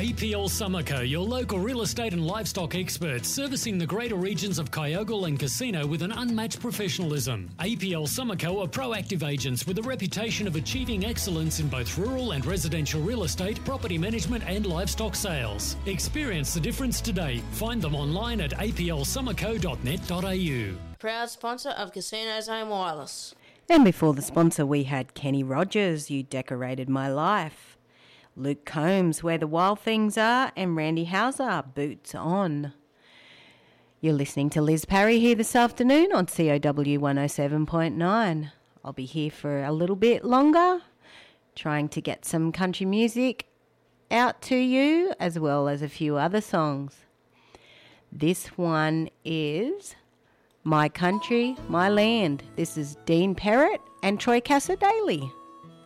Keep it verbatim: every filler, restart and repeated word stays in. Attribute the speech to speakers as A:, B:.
A: A P L Summerco, your local real estate and livestock experts, servicing the greater regions of Kyogle and Casino with an unmatched professionalism. A P L Summerco are proactive agents with a reputation of achieving excellence in both rural and residential real estate, property management and livestock sales. Experience the difference today. Find them online at a p l summerco dot net dot a u.
B: Proud sponsor of Casino Zone Wireless.
C: And before the sponsor, we had Kenny Rogers, You Decorated My Life. Luke Combs, Where the Wild Things Are, and Randy Houser, Boots On. You're listening to Liz Parry here this afternoon on C O W one oh seven point nine. I'll be here for a little bit longer, trying to get some country music out to you, as well as a few other songs. This one is My Country, My Land. This is Dean Perrott and Troy Cassar-Daley.